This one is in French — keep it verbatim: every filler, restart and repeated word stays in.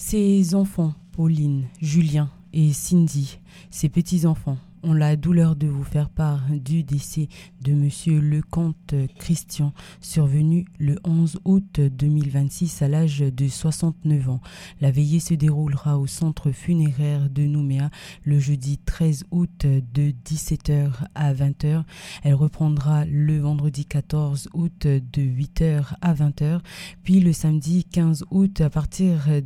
Ses enfants, Pauline, Julien et Cindy, ses petits-enfants, ont la douleur de vous faire part du décès de Monsieur le comte Christian, survenu le onze août deux mille vingt-six à l'âge de soixante-neuf ans. La veillée se déroulera au centre funéraire de Nouméa le jeudi treize août de dix-sept heures à vingt heures. Elle reprendra le vendredi quatorze août de huit heures à vingt heures, puis le samedi quinze août à partir